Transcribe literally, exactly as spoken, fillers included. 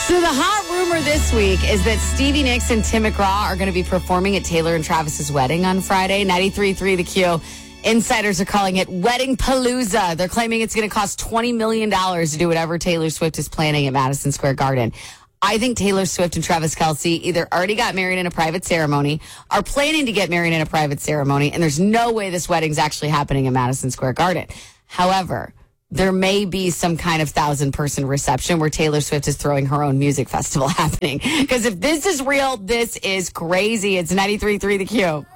So the hot rumor this week is that Stevie Nicks and Tim McGraw are going to be performing at Taylor and Travis's wedding on Friday. ninety-three point three The Q. Insiders are calling it Wedding Palooza. They're claiming it's going to cost twenty million dollars to do whatever Taylor Swift is planning at Madison Square Garden. I think Taylor Swift and Travis Kelce either already got married in a private ceremony, are planning to get married in a private ceremony, and there's no way this wedding's actually happening at Madison Square Garden. However, there may be some kind of thousand-person reception where Taylor Swift is throwing her own music festival happening. Because if this is real, this is crazy. It's ninety-three point three The Q.